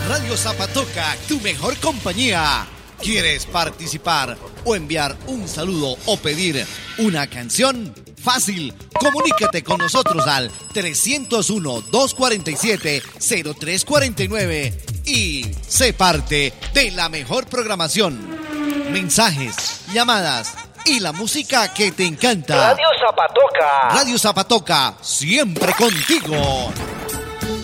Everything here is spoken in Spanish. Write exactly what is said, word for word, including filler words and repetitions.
Radio Zapatoca, tu mejor compañía. ¿Quieres participar o enviar un saludo o pedir una canción? Fácil, comunícate con nosotros al trescientos uno, doscientos cuarenta y siete, cero tres cuarenta y nueve y sé parte de la mejor programación. Mensajes, llamadas y la música que te encanta. Radio Zapatoca. Radio Zapatoca, siempre contigo.